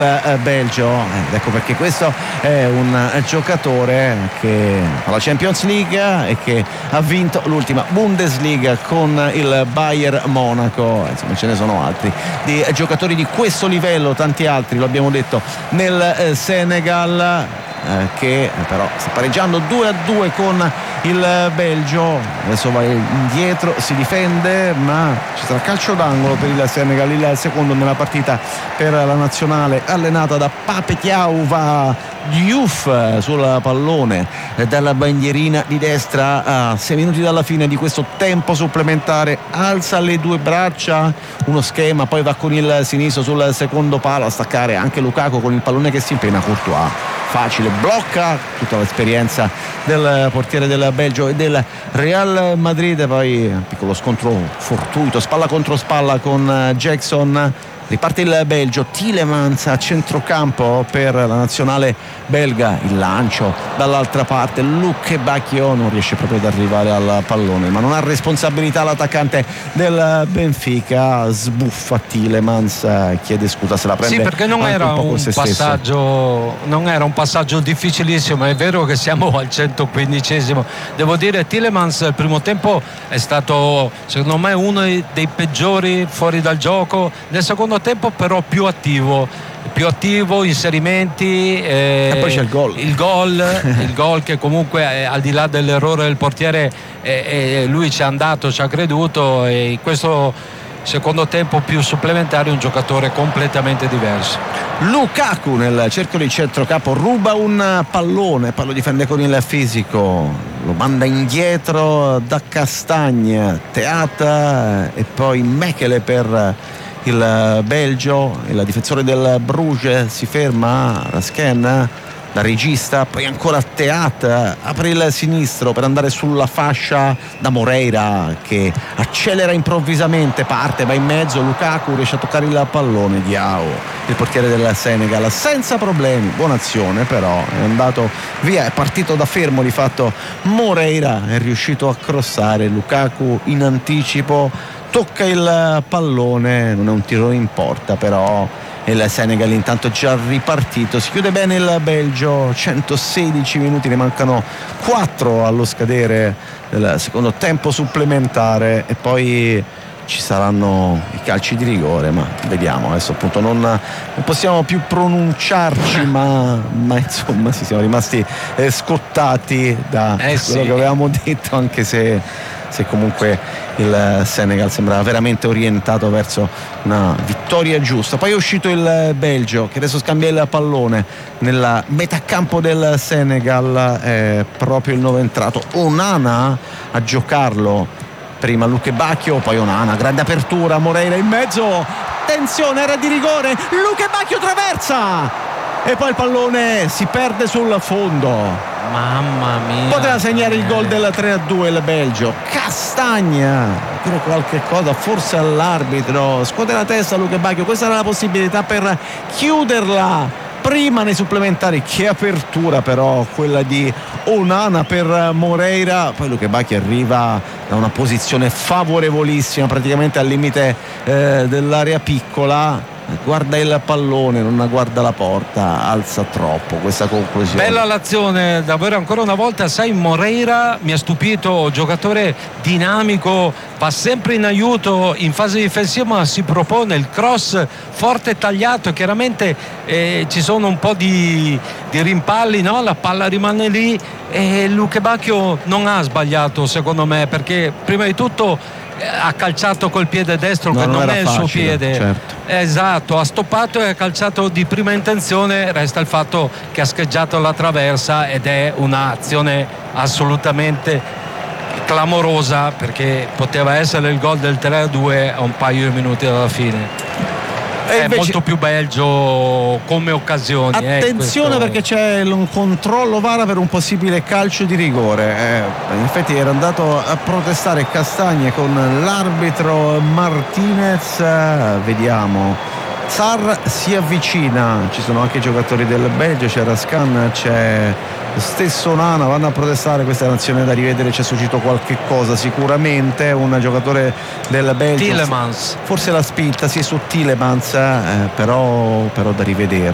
Belgio, ed ecco perché questo è un giocatore che ha la Champions League e che ha vinto l'ultima Bundesliga con il Bayern Monaco. Insomma, ce ne sono altri di giocatori di questo livello, tanti altri, lo abbiamo detto, nel Senegal, che però sta pareggiando 2-2 con il Belgio. Adesso va indietro, si difende, ma ci sarà calcio d'angolo per il Senegal, il secondo nella partita per la nazionale allenata da Pape Thiaw. Va Diouf sul pallone dalla bandierina di destra a 6 minuti dalla fine di questo tempo supplementare, alza le due braccia, uno schema, poi va con il sinistro sul secondo palo a staccare anche Lukaku con il pallone che si impena. Courtois facile, blocca, tutta l'esperienza del portiere del Belgio e del Real Madrid. Poi un piccolo scontro fortuito, spalla contro spalla con Jackson. Riparte il Belgio, Tielemans a centrocampo per la nazionale belga, il lancio dall'altra parte, Luke Bacchio non riesce proprio ad arrivare al pallone, ma non ha responsabilità l'attaccante del Benfica, sbuffa Tielemans, chiede scusa, se la prende. Sì, perché non era un passaggio difficilissimo. È vero che siamo al 115esimo, devo dire Tielemans il primo tempo è stato secondo me uno dei peggiori fuori dal gioco, nel secondo tempo però più attivo, inserimenti, e poi c'è il gol che comunque al di là dell'errore del portiere lui ci è andato, ci ha creduto, e in questo secondo tempo più supplementare un giocatore completamente diverso. Lukaku nel cerchio di centrocampo ruba un pallone, poi lo difende con il fisico, lo manda indietro da Castagne, Teata e poi Mechele per il Belgio, e la difensore del Bruges si ferma, Raskin da regista, poi ancora Teat, apre il sinistro per andare sulla fascia da Moreira che accelera improvvisamente, parte, va in mezzo, Lukaku riesce a toccare il pallone, Diao, il portiere del Senegal, senza problemi, buona azione, però è andato via, è partito da fermo di fatto Moreira, è riuscito a crossare, Lukaku in anticipo tocca il pallone, non è un tiro in porta, però il Senegal intanto è già ripartito, si chiude bene il Belgio, 116 minuti, ne mancano 4 allo scadere del secondo tempo supplementare e poi ci saranno i calci di rigore, ma vediamo, adesso appunto non possiamo più pronunciarci, ma insomma siamo rimasti scottati da quello che avevamo detto, anche se comunque il Senegal sembra veramente orientato verso una vittoria giusta. Poi è uscito il Belgio che adesso scambia il pallone nella metà campo del Senegal, è proprio il nuovo entrato Onana a giocarlo, prima Luke Bacchio, poi Onana, grande apertura, Moreira in mezzo, attenzione, era di rigore, Luke Bacchio traversa e poi il pallone si perde sul fondo. Mamma mia, poteva segnare il gol del 3-2 il Belgio. Castagna dire qualche cosa forse all'arbitro, scuote la testa Luke Bacchio, questa era la possibilità per chiuderla prima nei supplementari. Che apertura però quella di Onana per Moreira, poi Luke Bacchio arriva da una posizione favorevolissima, praticamente al limite dell'area piccola, guarda il pallone, non guarda la porta, alza troppo questa conclusione. Bella l'azione davvero ancora una volta, sai, Moreira mi ha stupito, giocatore dinamico, va sempre in aiuto in fase difensiva, ma si propone il cross forte, tagliato, chiaramente ci sono un po' di rimpalli, no? La palla rimane lì e Luke Bacchio non ha sbagliato secondo me, perché prima di tutto ha calciato col piede destro, che non è il suo piede, certo. Esatto, ha stoppato e ha calciato di prima intenzione, resta il fatto che ha scheggiato la traversa ed è un'azione assolutamente clamorosa, perché poteva essere il gol del 3-2 a un paio di minuti dalla fine. È invece molto più Belgio come occasioni. Attenzione perché c'è un controllo VAR per un possibile calcio di rigore. In effetti era andato a protestare Castagne con l'arbitro Martinez. Vediamo. Sarr si avvicina, ci sono anche i giocatori del Belgio, c'è Raskin, c'è lo stesso Onana, vanno a protestare. Questa è un'azione da rivedere, c'è suscito qualche cosa sicuramente, un giocatore del Belgio, Tielemans, forse la spinta sì su Tielemans, però da rivedere.